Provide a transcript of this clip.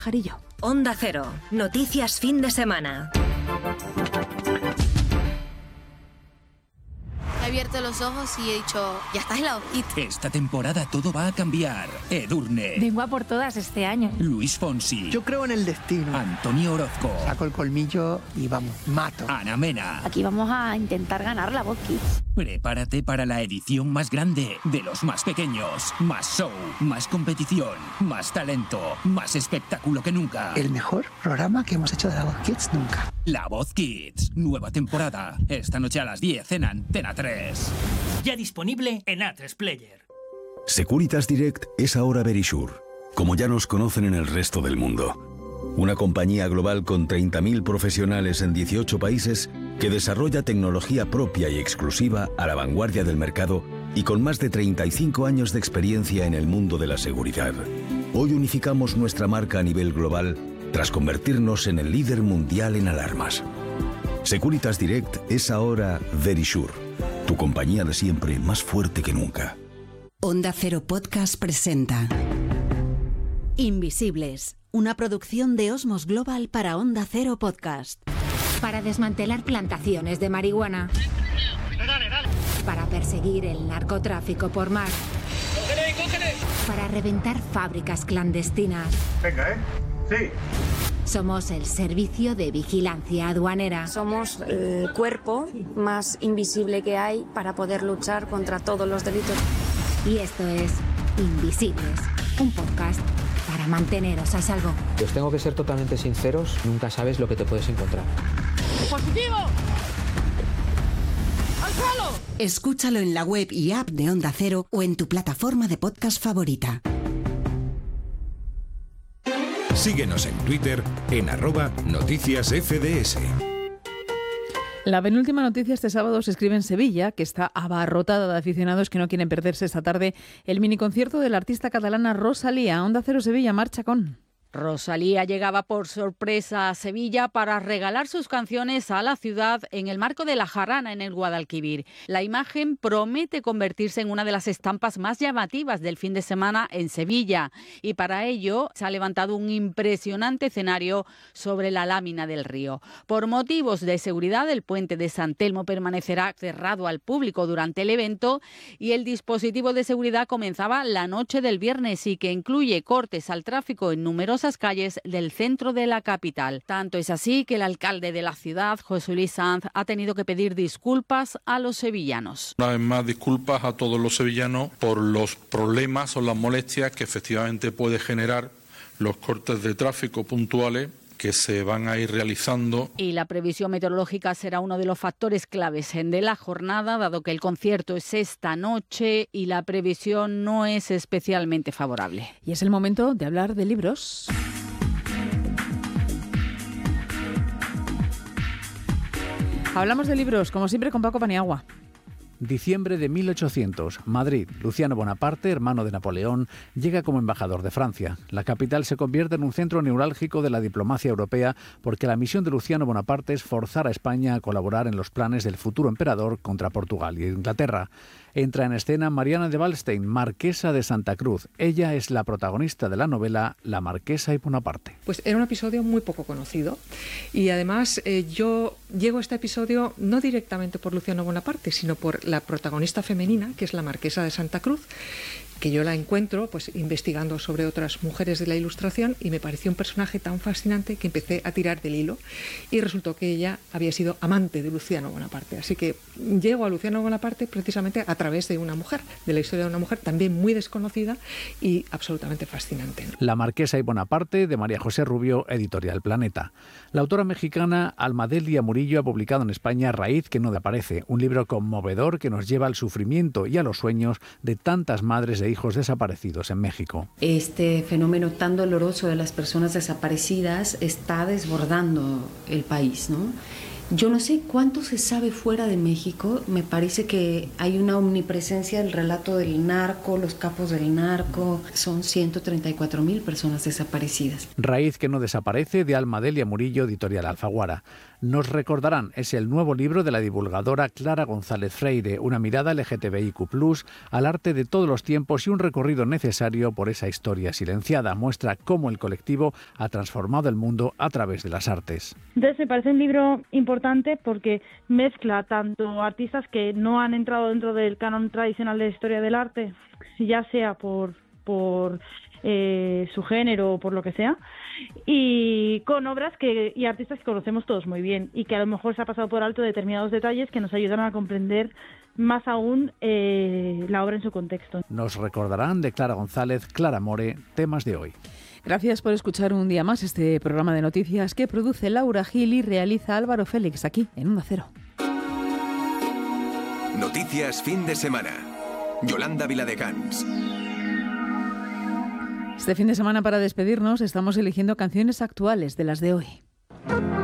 Jarillo. Onda Cero. Noticias fin de semana. He abierto los ojos y he dicho, ya estás en la hojita. Esta temporada todo va a cambiar. Edurne. Vengo a por todas este año. Luis Fonsi. Yo creo en el destino. Antonio Orozco. Saco el colmillo y vamos, mato. Ana Mena. Aquí vamos a intentar ganar la Voz Kids. Prepárate para la edición más grande de los más pequeños. Más show, más competición, más talento, más espectáculo que nunca. El mejor programa que hemos hecho de la Voz Kids nunca. La Voz Kids, nueva temporada. Esta noche a las 10 en Antena 3. Ya disponible en A3 Player. Securitas Direct es ahora Verisure, como ya nos conocen en el resto del mundo. Una compañía global con 30.000 profesionales en 18 países que desarrolla tecnología propia y exclusiva a la vanguardia del mercado y con más de 35 años de experiencia en el mundo de la seguridad. Hoy unificamos nuestra marca a nivel global tras convertirnos en el líder mundial en alarmas. Securitas Direct es ahora Verisure, tu compañía de siempre más fuerte que nunca. Onda Cero Podcast presenta Invisibles, una producción de Osmos Global para Onda Cero Podcast. Para desmantelar plantaciones de marihuana. Para perseguir el narcotráfico por mar. Para reventar fábricas clandestinas. Venga, sí. Somos el Servicio de Vigilancia Aduanera. Somos el cuerpo más invisible que hay para poder luchar contra todos los delitos. Y esto es Invisibles, un podcast para manteneros a salvo. Pues tengo que ser totalmente sinceros, nunca sabes lo que te puedes encontrar. ¡Positivo! ¡Al suelo! Escúchalo en la web y app de Onda Cero o en tu plataforma de podcast favorita. Síguenos en Twitter en @noticiasfds. La penúltima noticia este sábado se escribe en Sevilla, que está abarrotada de aficionados que no quieren perderse esta tarde el miniconcierto de la artista catalana Rosalía. Onda Cero Sevilla marcha con... Rosalía llegaba por sorpresa a Sevilla para regalar sus canciones a la ciudad en el marco de la jarana en el Guadalquivir. La imagen promete convertirse en una de las estampas más llamativas del fin de semana en Sevilla y para ello se ha levantado un impresionante escenario sobre la lámina del río. Por motivos de seguridad, el puente de San Telmo permanecerá cerrado al público durante el evento y el dispositivo de seguridad comenzaba la noche del viernes y que incluye cortes al tráfico en numerosas calles del centro de la capital. Tanto es así que el alcalde de la ciudad, José Luis Sanz, ha tenido que pedir disculpas a los sevillanos. Una vez más, disculpas a todos los sevillanos por los problemas o las molestias que efectivamente puede generar los cortes de tráfico puntuales que se van a ir realizando. Y la previsión meteorológica será uno de los factores claves de la jornada, dado que el concierto es esta noche y la previsión no es especialmente favorable. Y es el momento de hablar de libros. Hablamos de libros, como siempre, con Paco Paniagua. Diciembre de 1800, Madrid. Luciano Bonaparte, hermano de Napoleón, llega como embajador de Francia. La capital se convierte en un centro neurálgico de la diplomacia europea porque la misión de Luciano Bonaparte es forzar a España a colaborar en los planes del futuro emperador contra Portugal y Inglaterra. Entra en escena Mariana de Wallstein, marquesa de Santa Cruz. Ella es la protagonista de la novela La Marquesa y Bonaparte. Pues era un episodio muy poco conocido y además yo llego a este episodio no directamente por Luciano Bonaparte, sino por la protagonista femenina, que es la marquesa de Santa Cruz, que yo la encuentro pues investigando sobre otras mujeres de la Ilustración y me pareció un personaje tan fascinante que empecé a tirar del hilo y resultó que ella había sido amante de Luciano Bonaparte. Así que llego a Luciano Bonaparte precisamente a través de una mujer, de la historia de una mujer también muy desconocida y absolutamente fascinante. La Marquesa y Bonaparte, de María José Rubio, Editorial Planeta. La autora mexicana Almadelia Murillo ha publicado en España Raíz que no aparece, un libro conmovedor que nos lleva al sufrimiento y a los sueños de tantas madres e hijos desaparecidos en México. Este fenómeno tan doloroso de las personas desaparecidas está desbordando el país, ¿no? Yo no sé cuánto se sabe fuera de México, me parece que hay una omnipresencia del relato del narco, los capos del narco, son 134.000 personas desaparecidas. Raíz que no desaparece, de Almadelia Murillo, Editorial Alfaguara. Nos recordarán es el nuevo libro de la divulgadora Clara González Freire, una mirada LGTBIQ+, al arte de todos los tiempos y un recorrido necesario por esa historia silenciada. Muestra cómo el colectivo ha transformado el mundo a través de las artes. Entonces me parece un libro importante porque mezcla tanto artistas que no han entrado dentro del canon tradicional de la historia del arte, ya sea por su género o por lo que sea, y con obras y artistas que conocemos todos muy bien y que a lo mejor se ha pasado por alto determinados detalles que nos ayudan a comprender más aún la obra en su contexto. Nos recordarán de Clara González, Clara More, temas de hoy. Gracias por escuchar un día más este programa de noticias que produce Laura Gil y realiza Álvaro Félix aquí en Onda Cero. Noticias fin de semana. Yolanda Viladecans. Este fin de semana, para despedirnos, estamos eligiendo canciones actuales de las de hoy.